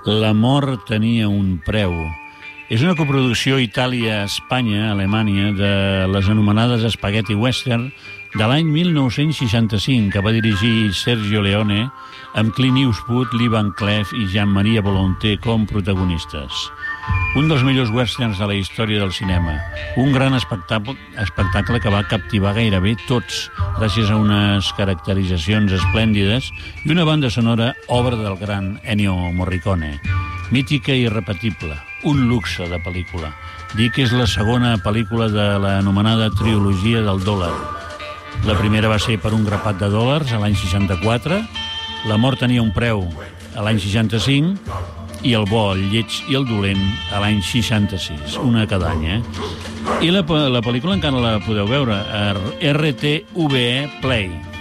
La mort tenia un preu. És una coproducció Itàlia-Espanya-Alemanya de les anomenades Spaghetti Western de l'any 1965, que va dirigir Sergio Leone, amb Clint Eastwood, Lee Van Cleef i Jean-Marie Volonté com protagonistes. Un dels millors westerns de la història del cinema. Un gran espectacle que va captivar gairebé tots, gràcies a unes caracteritzacions esplèndides i una banda sonora obra del gran Ennio Morricone. Mítica i irrepetible, un luxe de pel·lícula. Dir que és la segona pel·lícula de l'anomenada trilogia del dòlar. La primera va ser Per un grapat de dòlars, a l'any 64, La mort tenia un preu, a l'any 65, i El bo, el lleig i el dolent, a l'any 66, una cada any, I la pel·lícula encara la podeu veure a RTVE Play.